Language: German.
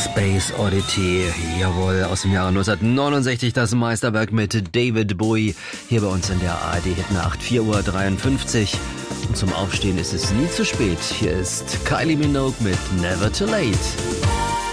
Space Oddity, jawohl, aus dem Jahre 1969, das Meisterwerk mit David Bowie, hier bei uns in der ARD-Hitnacht, 4:53 Uhr. Und zum Aufstehen ist es nie zu spät. Hier ist Kylie Minogue mit Never Too Late.